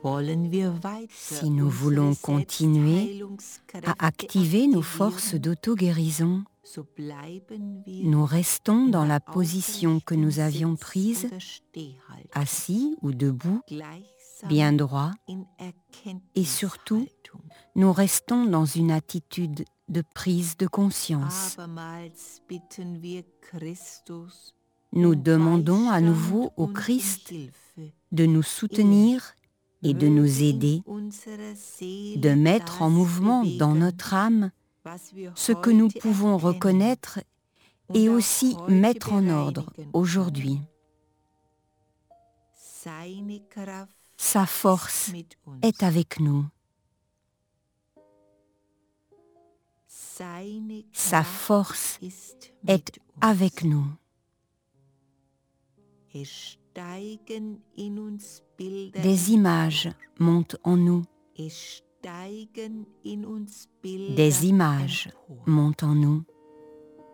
Si nous voulons continuer à activer nos forces d'auto-guérison, nous restons dans la position que nous avions prise, assis ou debout, bien droit, et surtout, nous restons dans une attitude de prise de conscience. Nous demandons à nouveau au Christ de nous soutenir et de nous aider, de mettre en mouvement dans notre âme ce que nous pouvons reconnaître et aussi mettre en ordre aujourd'hui. Sa force est avec nous. Sa force est avec nous. Des images montent en nous. Des images montent en nous.